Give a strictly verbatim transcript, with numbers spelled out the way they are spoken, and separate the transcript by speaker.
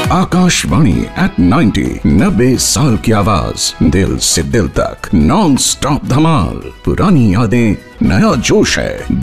Speaker 1: Akashvani eight ninety, नब्बे साल की आवाज, दिल से दिल तक, नॉन स्टॉप धमाल। पुरानी यादें, नया जोश है।